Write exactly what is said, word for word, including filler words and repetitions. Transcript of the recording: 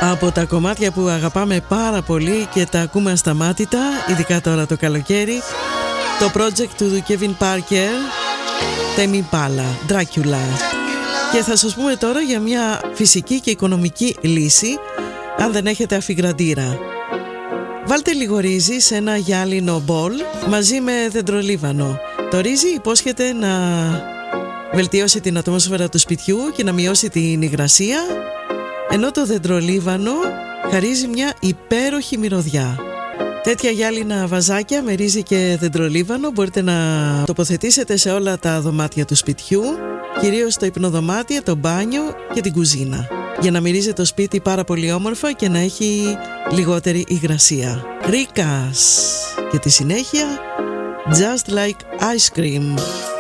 Από τα κομμάτια που αγαπάμε πάρα πολύ και τα ακούμε ασταμάτητα, ειδικά τώρα το καλοκαίρι, το project του Kevin Parker, Tame Impala, Dracula. Και θα σας πούμε τώρα για μια φυσική και οικονομική λύση αν δεν έχετε αφιγραντήρα. Βάλτε λίγο ρύζι σε ένα γυάλινο μπολ μαζί με δεντρολίβανο. Το ρύζι υπόσχεται να βελτιώσει την ατμόσφαιρα του σπιτιού και να μειώσει την υγρασία, ενώ το δεντρολίβανο χαρίζει μια υπέροχη μυρωδιά. Τέτοια γυάλινα βαζάκια με ρύζι και δεντρολίβανο μπορείτε να τοποθετήσετε σε όλα τα δωμάτια του σπιτιού, κυρίως το υπνοδωμάτιο, το μπάνιο και την κουζίνα, για να μυρίζει το σπίτι πάρα πολύ όμορφα και να έχει λιγότερη υγρασία. Ρίκας! Και τη συνέχεια Just Like Ice Cream.